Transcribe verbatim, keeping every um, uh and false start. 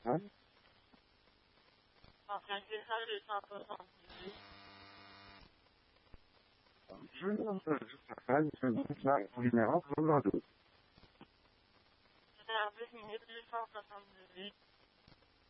Hein? Enfin, je vais ça, je suis un peu sensible. Je ne sais pas, je ne sais pas, je ne sais pas, J'ai un peu minutes, deux cent soixante-dix-huit.